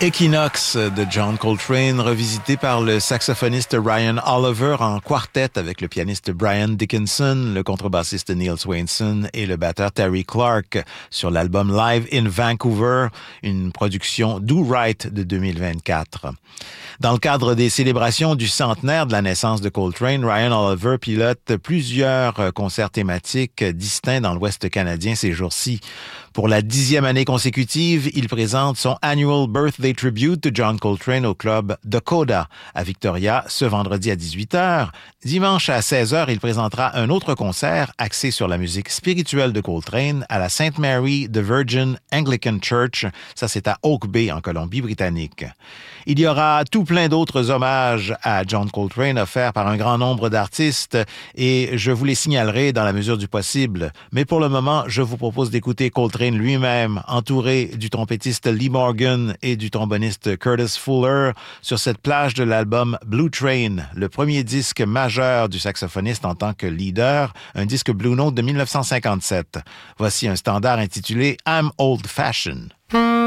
Equinox de John Coltrane, revisité par le saxophoniste Ryan Oliver en quartet avec le pianiste Brian Dickinson, le contrebassiste Neil Swainson et le batteur Terry Clark sur l'album Live in Vancouver, une production Do Right de 2024. Dans le cadre des célébrations du centenaire de la naissance de Coltrane, Ryan Oliver pilote plusieurs concerts thématiques distincts dans l'Ouest canadien ces jours-ci. Pour la 10e année consécutive, il présente son Annual Birthday Tribute to John Coltrane au club Dakota à Victoria ce vendredi à 18h. Dimanche à 16h, il présentera un autre concert axé sur la musique spirituelle de Coltrane à la St. Mary the Virgin Anglican Church. Ça, c'est à Oak Bay, en Colombie-Britannique. Il y aura tout plein d'autres hommages à John Coltrane offerts par un grand nombre d'artistes et je vous les signalerai dans la mesure du possible. Mais pour le moment, je vous propose d'écouter Coltrane lui-même, entouré du trompettiste Lee Morgan et du tromboniste Curtis Fuller, sur cette plage de l'album Blue Train, le premier disque majeur du saxophoniste en tant que leader, un disque Blue Note de 1957. Voici un standard intitulé I'm Old Fashioned.